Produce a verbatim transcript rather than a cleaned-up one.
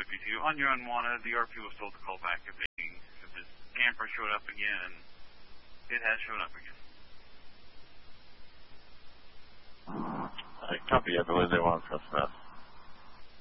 P two. On your unwanted, the R P was told to call back if, they, if the tamper showed up again. It has shown up again. I copy. I believe they want to discuss that.